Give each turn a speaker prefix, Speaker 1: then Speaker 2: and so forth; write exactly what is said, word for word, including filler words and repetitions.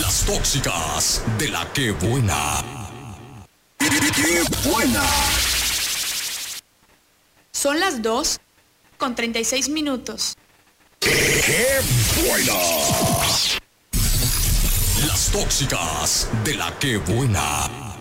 Speaker 1: Las tóxicas de la que buena. ¡Qué buena!
Speaker 2: Son las dos con treinta y seis minutos.
Speaker 1: ¡Qué buena! Las tóxicas de la que buena.